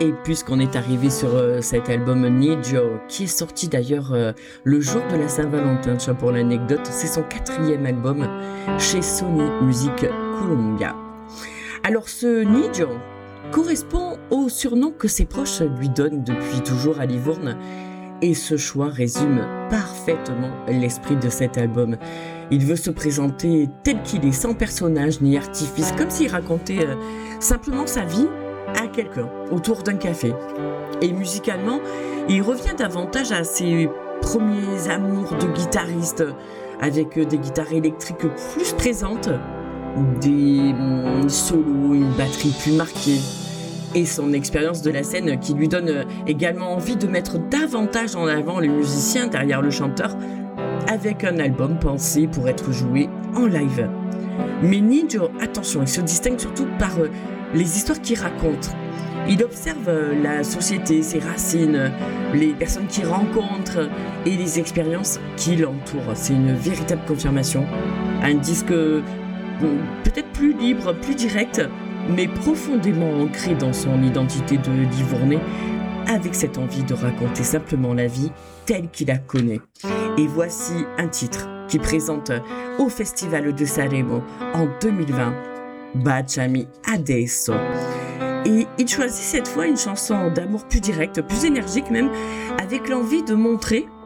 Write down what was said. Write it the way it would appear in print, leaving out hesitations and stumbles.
Et puisqu'on est arrivé sur cet album Need You, qui est sorti d'ailleurs le jour de la Saint-Valentin, tiens, pour l'anecdote, c'est son 4e album chez Sony Music Columbia. Alors ce Need You correspond au surnom que ses proches lui donnent depuis toujours à Livourne, et ce choix résume parfaitement l'esprit de cet album. Il veut se présenter tel qu'il est, sans personnage ni artifice, comme s'il racontait simplement sa vie à quelqu'un autour d'un café. Et musicalement, il revient davantage à ses premiers amours de guitariste, avec des guitares électriques plus présentes, des solos, une batterie plus marquée, et son expérience de la scène qui lui donne également envie de mettre davantage en avant les musiciens derrière le chanteur, avec un album pensé pour être joué en live. Mais Need You, attention, il se distingue surtout par les histoires qu'il raconte. Il observe la société, ses racines, les personnes qu'il rencontre et les expériences qui l'entourent. C'est une véritable confirmation. Un disque peut-être plus libre, plus direct, mais profondément ancré dans son identité de Livournais, avec cette envie de raconter simplement la vie telle qu'il la connaît. Et voici un titre qui présente au Festival de Sanremo en 2020, Baciami Adesso. Et il choisit cette fois une chanson d'amour plus directe, plus énergique même, avec l'envie de montrer